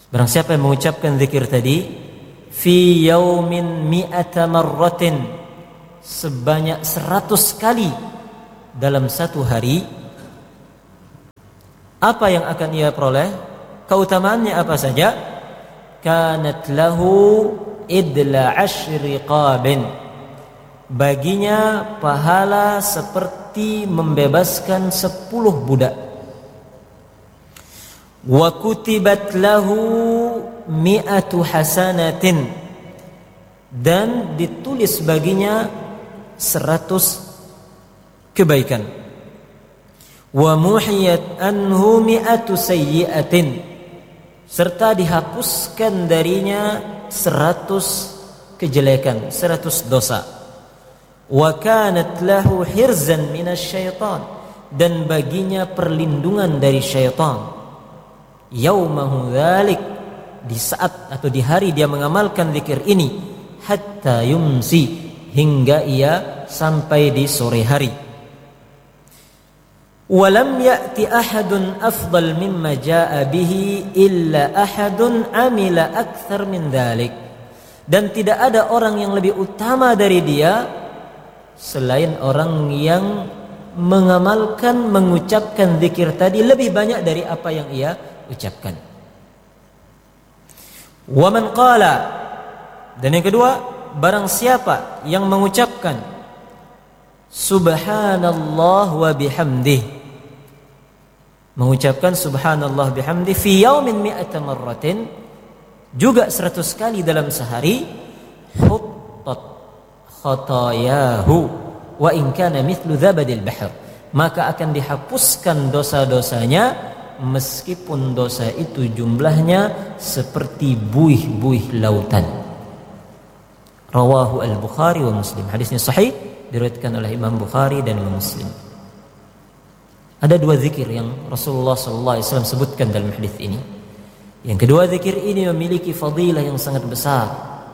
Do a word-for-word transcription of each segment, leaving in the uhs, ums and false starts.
Barang siapa yang mengucapkan zikir tadi, fi yaumin mi'ata marratin, sebanyak seratus kali dalam satu hari, apa yang akan ia peroleh? Keutamaannya apa saja? Kanat lahu idla ashri qabin, baginya pahala seperti membebaskan sepuluh budak. Wa kutibat lahu mi'atu hasanatin, dan ditulis baginya seratus kebaikan. Wa muhiyat anhu mi'atu sayyi'atin, serta dihapuskan darinya seratus kejelekan, seratus dosa. Wa kanat lahu hirzan minasyaitan, dan baginya perlindungan dari syaitan. Yaumahu dzalik, di saat atau di hari dia mengamalkan zikir ini, hatta yumsi, hingga ia sampai di sore hari. Walam ya'ti ahadun afdal mimma jaa'a bihi illa ahadun amila akthar min dzalik, dan tidak ada orang yang lebih utama dari dia selain orang yang mengamalkan, mengucapkan zikir tadi lebih banyak dari apa yang ia ucapkan. Wa man qala, dan yang kedua, barang siapa yang mengucapkan subhanallah wa bihamdih, mengucapkan subhanallah bihamdih fi yaumin mi'ata marratin, juga seratus kali dalam sehari, huttat khatayahu wa in kana mithlu zabadil bahr, maka akan dihapuskan dosa-dosanya meskipun dosa itu jumlahnya seperti buih-buih lautan. Rawahu al-Bukhari wa Muslim. Hadisnya sahih, diriwayatkan oleh Imam Bukhari dan Imam Muslim. Ada dua zikir yang Rasulullah sallallahu alaihi wasallam sebutkan dalam hadis ini. Yang kedua, zikir ini memiliki fadilah yang sangat besar,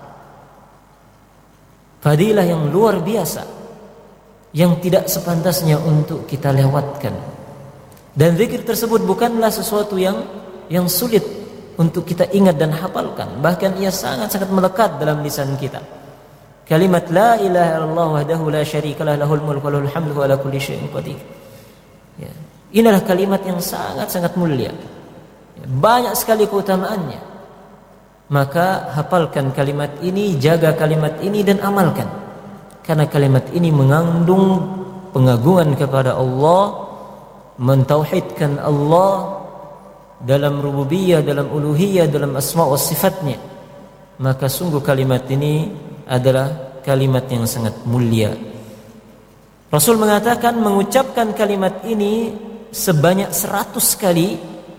fadilah yang luar biasa, yang tidak sepantasnya untuk kita lewatkan. Dan zikir tersebut bukanlah sesuatu yang yang sulit untuk kita ingat dan hafalkan, bahkan ia sangat-sangat melekat dalam lisan kita. Kalimat la ilaha illallah wahdahu la syarikalah lahul mulku wa lahul hamdu wa ala kulli syai'in qadir. Ya, inilah kalimat yang sangat-sangat mulia. Ya, banyak sekali keutamaannya. Maka hafalkan kalimat ini, jaga kalimat ini dan amalkan. Karena kalimat ini mengandung pengagungan kepada Allah, mentauhidkan Allah dalam rububiyah, dalam uluhiyah, dalam asma wa sifatnya. Maka sungguh kalimat ini adalah kalimat yang sangat mulia. Rasul mengatakan mengucapkan kalimat ini sebanyak seratus kali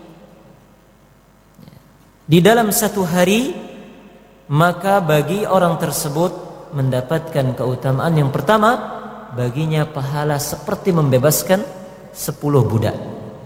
di dalam satu hari, maka bagi orang tersebut mendapatkan keutamaan yang pertama, baginya pahala seperti membebaskan sepuluh budak.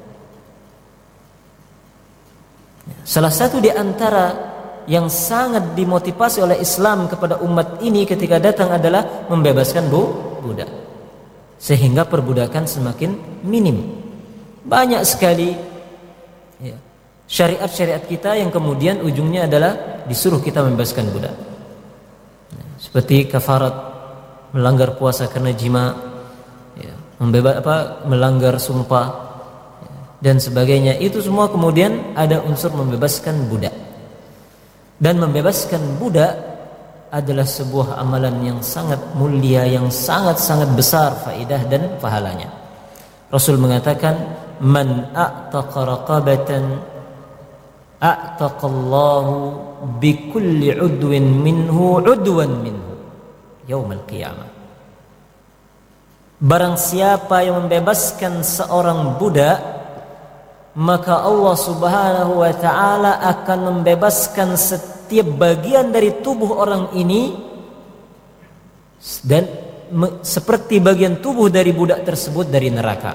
Salah satu di antara yang sangat dimotivasi oleh Islam kepada umat ini ketika datang adalah membebaskan bu, budak, sehingga perbudakan semakin minim. Banyak sekali ya, syariat-syariat kita yang kemudian ujungnya adalah disuruh kita membebaskan budak, seperti kafarat, melanggar puasa karena jima, ya, membebas apa melanggar sumpah dan sebagainya. Itu semua kemudian ada unsur membebaskan budak. Dan membebaskan budak adalah sebuah amalan yang sangat mulia, yang sangat-sangat besar faidah dan pahalanya. Rasul mengatakan, man a'taqa raqabatan a'taqallahu bikulli udwin minhu udwan minhu yaumal qiyamah. Barang siapa yang membebaskan seorang budak, maka Allah Subhanahu wa ta'ala akan membebaskan setiap bagian dari tubuh orang ini, dan me, seperti bagian tubuh dari budak tersebut dari neraka.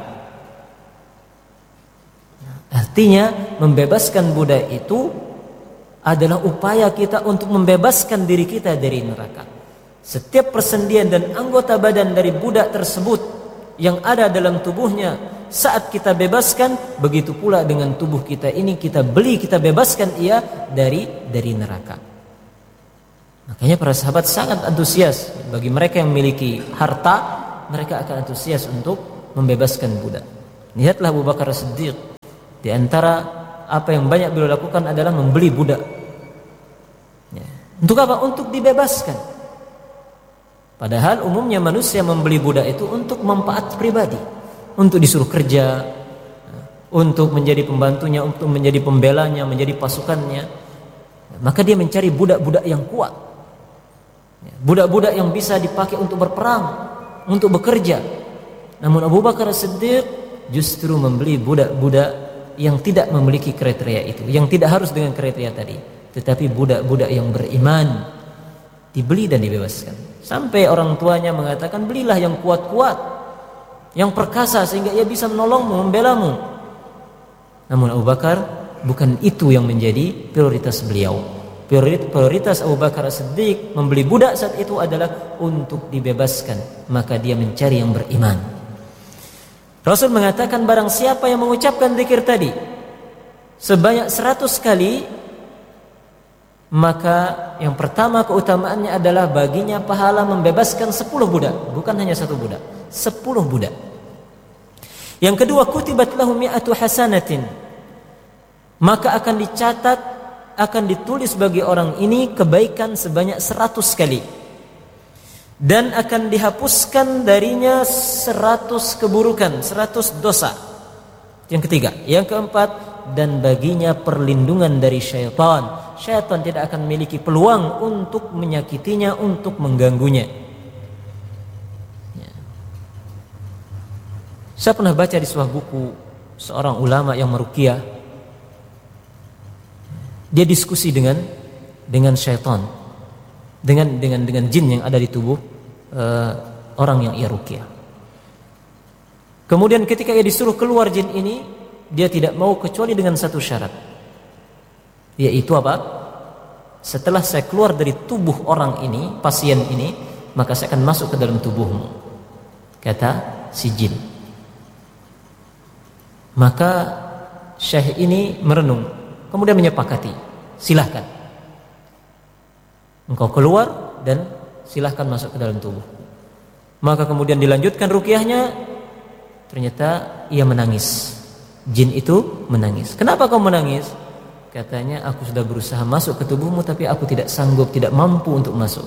Artinya membebaskan budak itu adalah upaya kita untuk membebaskan diri kita dari neraka. Setiap persendian dan anggota badan dari budak tersebut yang ada dalam tubuhnya, saat kita bebaskan, begitu pula dengan tubuh kita ini kita beli, kita bebaskan ia dari dari neraka. Makanya para sahabat sangat antusias. Bagi mereka yang memiliki harta, mereka akan antusias untuk membebaskan budak. Lihatlah Abu Bakar As-Siddiq, di antara apa yang banyak beliau lakukan adalah membeli budak. Ya. Untuk apa? Untuk dibebaskan. Padahal umumnya manusia membeli budak itu untuk manfaat pribadi, untuk disuruh kerja, untuk menjadi pembantunya, untuk menjadi pembelanya, menjadi pasukannya. Maka dia mencari budak-budak yang kuat, budak-budak yang bisa dipakai untuk berperang, untuk bekerja. Namun Abu Bakar As-Siddiq justru membeli budak-budak yang tidak memiliki kriteria itu, yang tidak harus dengan kriteria tadi, tetapi budak-budak yang beriman, dibeli dan dibebaskan. Sampai orang tuanya mengatakan, belilah yang kuat-kuat, yang perkasa, sehingga ia bisa menolongmu, membelamu. Namun Abu Bakar bukan itu yang menjadi prioritas beliau. Prioritas Abu Bakar As-Siddiq membeli budak saat itu adalah untuk dibebaskan. Maka dia mencari yang beriman. Rasul mengatakan, barang siapa yang mengucapkan zikir tadi sebanyak seratus kali, maka yang pertama keutamaannya adalah baginya pahala membebaskan sepuluh budak, bukan hanya satu budak, sepuluh budak. Yang kedua, kutibat lahu mi'atu hasanatin, maka akan dicatat, akan ditulis bagi orang ini kebaikan sebanyak seratus kali, dan akan dihapuskan darinya seratus keburukan, seratus dosa. Yang ketiga. Yang keempat, dan baginya perlindungan dari syaitan. Syaitan tidak akan memiliki peluang untuk menyakitinya, untuk mengganggunya. Ya. Saya pernah baca di sebuah buku seorang ulama yang meruqyah. Dia diskusi dengan dengan syaitan, dengan dengan dengan jin yang ada di tubuh uh, orang yang ia ruqyah. Kemudian ketika ia disuruh keluar jin ini, dia tidak mau kecuali dengan satu syarat, yaitu apa? Setelah saya keluar dari tubuh orang ini, pasien ini, maka saya akan masuk ke dalam tubuhmu, kata si jin. Maka syekh ini merenung, kemudian menyepakati, silahkan engkau keluar dan silahkan masuk ke dalam tubuh. Maka kemudian dilanjutkan ruqyahnya. Ternyata ia menangis. Jin itu menangis. Kenapa kau menangis? Katanya, aku sudah berusaha masuk ke tubuhmu, tapi aku tidak sanggup, tidak mampu untuk masuk.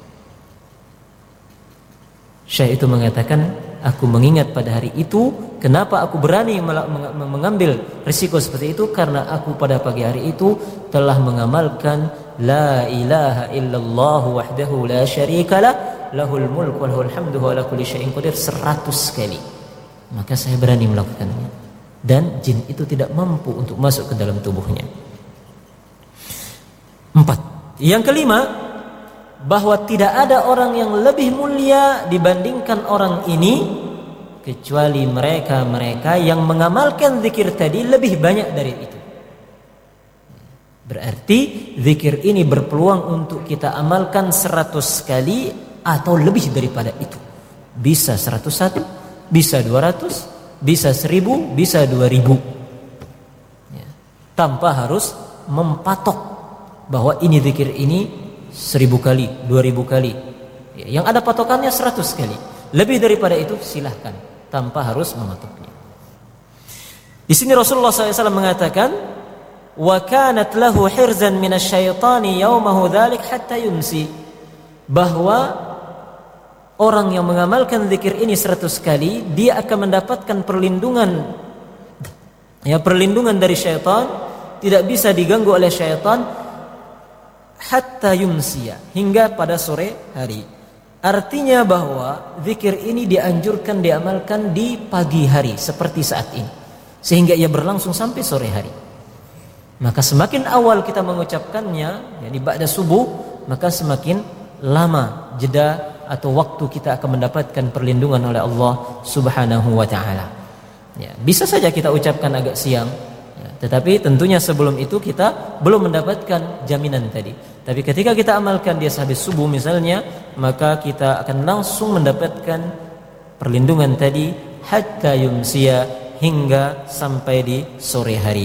Syekh itu mengatakan, aku mengingat pada hari itu, kenapa aku berani mengambil risiko seperti itu? Karena aku pada pagi hari itu telah mengamalkan la ilaha illallah wahdahu la syarikalah, lahul mulku wa lahul hamdu wa ala kulli syai'in qadir seratus kali. Maka saya berani melakukannya, dan jin itu tidak mampu untuk masuk ke dalam tubuhnya. Empat. Yang kelima, bahwa tidak ada orang yang lebih mulia dibandingkan orang ini kecuali mereka-mereka yang mengamalkan zikir tadi lebih banyak dari itu. Berarti zikir ini berpeluang untuk kita amalkan seratus kali atau lebih daripada itu. Bisa seratus satu, bisa dua ratus, bisa seribu, bisa dua ribu, ya. Tanpa harus mempatok bahwa ini zikir ini seribu kali, dua ribu kali, ya. Yang ada patokannya seratus kali. Lebih daripada itu silahkan, tanpa harus mematoknya. Di sini Rasulullah shallallahu alaihi wasallam mengatakan, wa kanat lahu hirzan minasyaitani yaumahu dzalik hatta yumsi, bahwa orang yang mengamalkan zikir ini seratus kali, dia akan mendapatkan perlindungan, ya, perlindungan dari syaitan, tidak bisa diganggu oleh syaitan hatta yumsiya, hingga pada sore hari. Artinya bahwa zikir ini dianjurkan diamalkan di pagi hari seperti saat ini, sehingga ia berlangsung sampai sore hari. Maka semakin awal kita mengucapkannya, yakni ba'da subuh, maka semakin lama jeda atau waktu kita akan mendapatkan perlindungan oleh Allah Subhanahu wa taala. Ya, bisa saja kita ucapkan agak siang, ya, tetapi tentunya sebelum itu kita belum mendapatkan jaminan tadi. Tapi ketika kita amalkan dia habis subuh misalnya, maka kita akan langsung mendapatkan perlindungan tadi hatta yumsiya, hingga sampai di sore hari.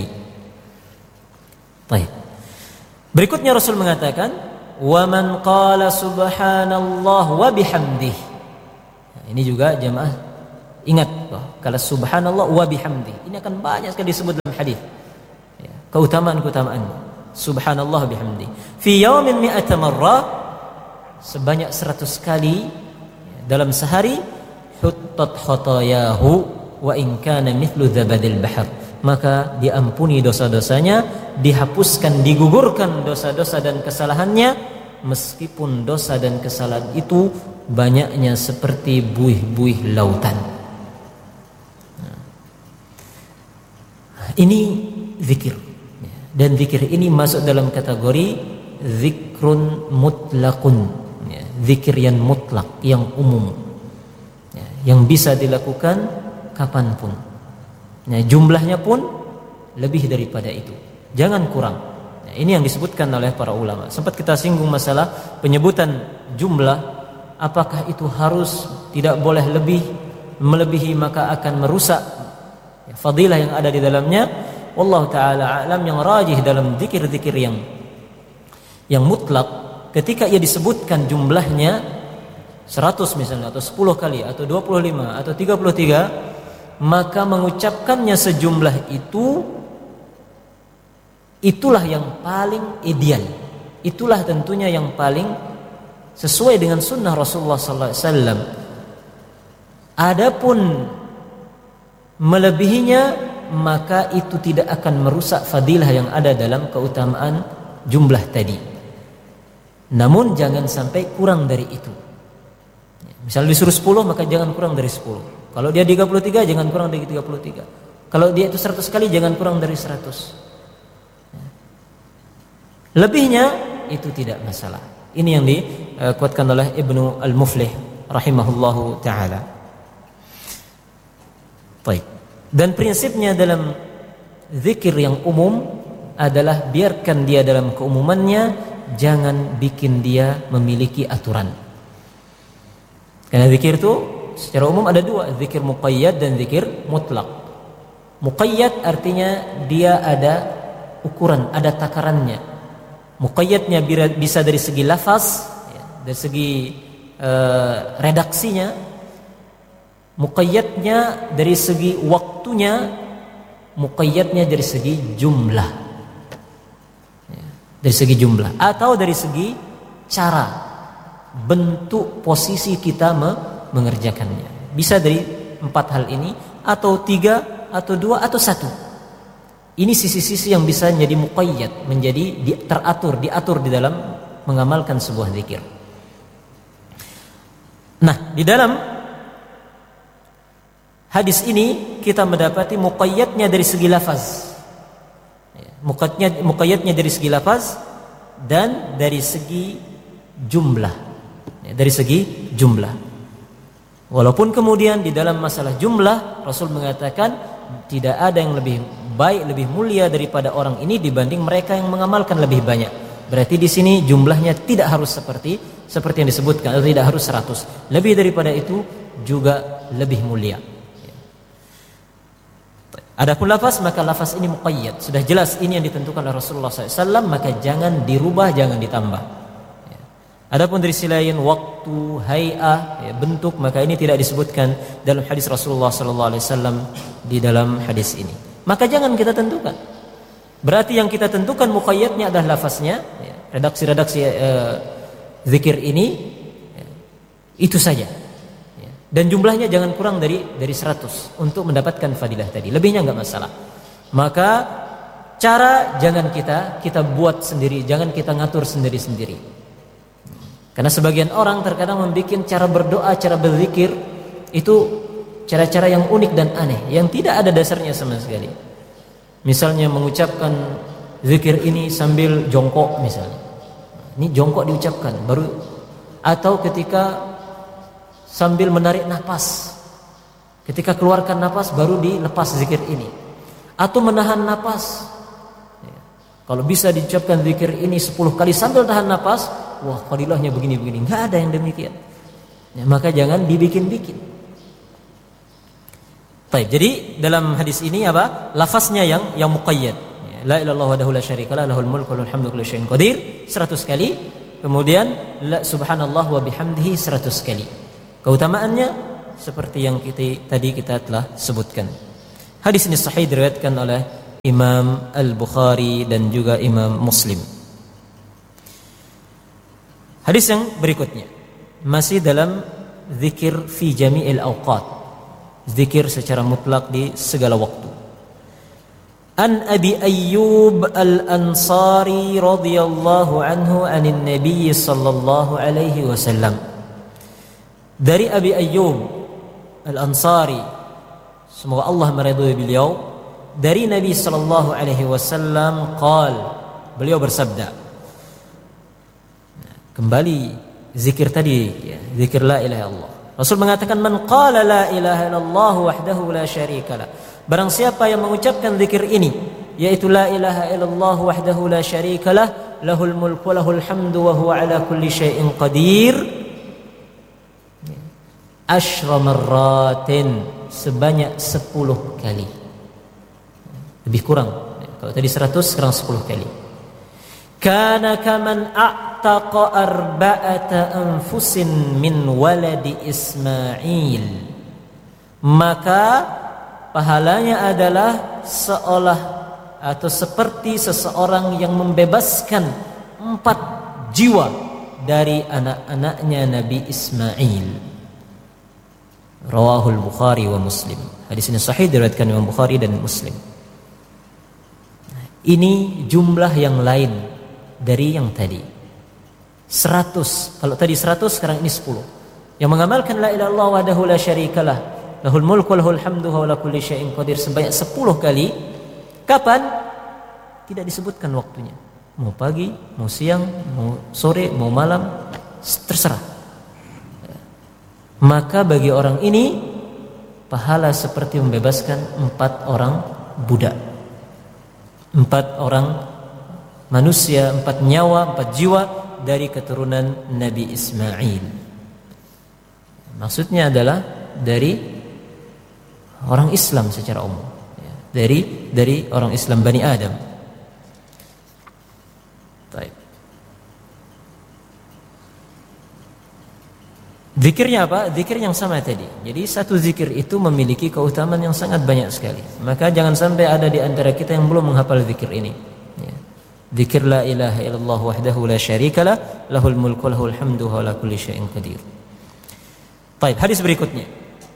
Baik. Berikutnya Rasul mengatakan, "Wa man qala subhanallah wa bihamdih." Nah, ini juga jemaah ingat bahwa kalau subhanallah wa bihamdih ini akan banyak sekali disebut dalam hadis. Ya, keutamaan-keutamaan. Subhanallah bihamdi. Fi yaumin mi'ata marrah, sebanyak seratus kali dalam sehari, huttat khatayahu wa in kana mithlu zabadil bahr. Maka diampuni dosa-dosanya, dihapuskan, digugurkan dosa-dosa dan kesalahannya, meskipun dosa dan kesalahan itu banyaknya seperti buih-buih lautan. Nah, ini zikir. Dan zikir ini masuk dalam kategori zikrun mutlakun, ya, zikir yang mutlak, yang umum, ya, yang bisa dilakukan kapanpun, ya, jumlahnya pun lebih daripada itu, jangan kurang. Ya, ini yang disebutkan oleh para ulama. Sempat kita singgung masalah penyebutan jumlah, apakah itu harus tidak boleh lebih, melebihi maka akan merusak ya, fadilah yang ada di dalamnya. Wallahu ta'ala a'lam. Yang rajih dalam zikir-zikir yang yang mutlak, ketika ia disebutkan jumlahnya seratus misalnya, atau sepuluh kali, atau dua puluh lima, atau tiga puluh tiga, maka mengucapkannya sejumlah itu, itulah yang paling ideal. Itulah tentunya yang paling sesuai dengan sunnah Rasulullah sallallahu alaihi wasallam. Adapun melebihinya, maka itu tidak akan merusak fadilah yang ada dalam keutamaan jumlah tadi. Namun jangan sampai kurang dari itu. Misal disuruh sepuluh, maka jangan kurang dari sepuluh. Kalau dia tiga puluh tiga, jangan kurang dari tiga puluh tiga. Kalau dia itu seratus kali, jangan kurang dari seratus. Lebihnya itu tidak masalah. Ini yang dikuatkan oleh Ibnu Al-Muflih rahimahullahu ta'ala. Baik. Dan prinsipnya dalam zikir yang umum adalah biarkan dia dalam keumumannya, jangan bikin dia memiliki aturan. Karena zikir itu secara umum ada dua, zikir muqayyad dan zikir mutlak. Muqayyad artinya dia ada ukuran, ada takarannya. Muqayyadnya bisa dari segi lafaz, dari segi uh, redaksinya. Muqayyadnya dari segi waktunya, muqayyadnya dari segi jumlah, ya, dari segi jumlah, atau dari segi cara, bentuk, posisi kita mengerjakannya. Bisa dari empat hal ini, atau tiga, atau dua, atau satu. Ini sisi-sisi yang bisa menjadi muqayyad, menjadi di, teratur, diatur di dalam mengamalkan sebuah zikir. Nah, di dalam hadis ini kita mendapati muqayyadnya dari segi lafaz, muqayyadnya, muqayyadnya dari segi lafaz dan dari segi jumlah, dari segi jumlah. Walaupun kemudian di dalam masalah jumlah Rasul mengatakan tidak ada yang lebih baik, lebih mulia daripada orang ini dibanding mereka yang mengamalkan lebih banyak. Berarti di sini jumlahnya tidak harus seperti seperti yang disebutkan, atau tidak harus seratus. Lebih daripada itu juga lebih mulia. Adapun lafaz, maka lafaz ini muqayyad, sudah jelas ini yang ditentukan oleh Rasulullah sallallahu alaihi wasallam, maka jangan dirubah, jangan ditambah. Adapun dari sisi lain, waktu, hay'ah, ya, bentuk, maka ini tidak disebutkan dalam hadis Rasulullah sallallahu alaihi wasallam di dalam hadis ini. Maka jangan kita tentukan. Berarti yang kita tentukan muqayyadnya adalah lafaznya, ya, redaksi-redaksi eh, zikir ini, ya, itu saja. Dan jumlahnya jangan kurang dari dari seratus untuk mendapatkan fadilah tadi. Lebihnya enggak masalah. Maka cara jangan kita kita buat sendiri, jangan kita ngatur sendiri-sendiri. Karena sebagian orang terkadang membuat cara berdoa, cara berzikir itu cara-cara yang unik dan aneh, yang tidak ada dasarnya sama sekali. Misalnya mengucapkan zikir ini sambil jongkok misalnya. Ini jongkok diucapkan baru, atau ketika sambil menarik napas, ketika keluarkan napas baru dilepas zikir ini, atau menahan napas. Ya. Kalau bisa diucapkan zikir ini sepuluh kali sambil tahan napas, wah fadilahnya begini-begini. Nggak ada yang demikian. Ya, maka jangan dibikin-bikin. Baik, jadi dalam hadis ini apa? Lafaznya yang yang muqayyad. La ilaha illallah wahdahu la syarikalah lahul mulku wa lahul hamdu wa kullu syai'in qadir seratus kali. Kemudian la subhanallah wa bihamdihi seratus kali. Keutamaannya seperti yang kita tadi kita telah sebutkan. Hadis ini sahih diriwayatkan oleh Imam Al-Bukhari dan juga Imam Muslim. Hadis yang berikutnya masih dalam zikir fi jami'il awqat. Zikir secara mutlak di segala waktu. An Abi Ayyub Al-Ansari radhiyallahu anhu anin Nabi sallallahu alaihi wasallam. Dari Abi Ayyub Al-Ansari, semoga Allah meridhai beliau, dari Nabi sallallahu alaihi wasallam qal, beliau bersabda. Kembali zikir tadi ya, zikir la ilaha illallah. Rasul mengatakan man qala la ilaha illallah wahdahu la syarikalah. Barang siapa yang mengucapkan zikir ini, yaitu la ilaha illallah wahdahu la syarikalah, lahul mulku wa lahul hamdu wa huwa ala kulli syai'in qadir, asyra marratin, sebanyak sepuluh kali. Lebih kurang. Kalau tadi seratus, sekarang sepuluh kali. Kana kaman a'taqa arba'ata anfusin min waladi Ismail. Maka pahalanya adalah seolah atau seperti seseorang yang membebaskan empat jiwa dari anak-anaknya Nabi Ismail. Rawahul Bukhari wa Muslim. Hadis ini sahih diriwayatkan Imam Bukhari dan Muslim. Ini jumlah yang lain dari yang tadi. Seratus. Kalau tadi seratus, sekarang ini sepuluh. Yang mengamalkan la ilaha illallah wahdahu la syarikalah, lahul mulku wa lahul hamdu wa ala kulli syai'in qadir sebanyak sepuluh kali. Kapan? Tidak disebutkan waktunya. Mau pagi, mau siang, mau sore, mau malam, terserah. Maka bagi orang ini pahala seperti membebaskan empat orang budak, empat orang manusia, empat nyawa, empat jiwa dari keturunan Nabi Ismail. Maksudnya adalah dari orang Islam secara umum, dari dari orang Islam Bani Adam. Baik. Zikirnya apa? Zikir yang sama tadi. Jadi satu zikir itu memiliki keutamaan yang sangat banyak sekali. Maka jangan sampai ada di antara kita yang belum menghafal zikir ini. Ya. Zikir la ilaha illallah wahdahu la syarikalah, lahul mulku lahul hamdu wa ala kulli syai'in qadir. Baik, hadis berikutnya.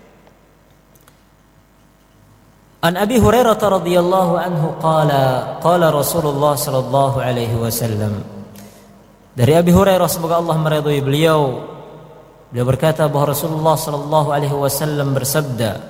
An Abi Hurairah radhiyallahu anhu qala qala Rasulullah sallallahu alaihi wasallam. Dari Abi Hurairah, semoga Allah meridhai beliau, beliau berkata bahwa Rasulullah sallallahu alaihi wasallam bersabda,